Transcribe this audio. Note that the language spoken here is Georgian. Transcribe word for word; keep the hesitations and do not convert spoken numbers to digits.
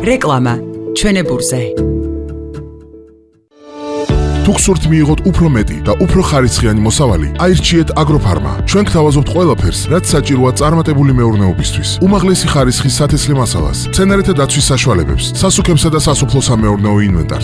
რეკლამა ჩვენებურზე. თუ გსურთ მიიღოთ უფრო მეტი და უფრო ხარისხიანი მოსავალი, აირჩიეთ აგროფარმა. ჩვენ გთავაზობთ ყველაფერს, რაც საჭიროა წარმატებული მეურნეობისთვის. უმაღლესი ხარისხის სათესლე მასალას, მცენარეთა დაცვის საშუალებებს, სასუქებსა და სასოფლო-სამეურნეო ინვენტარს.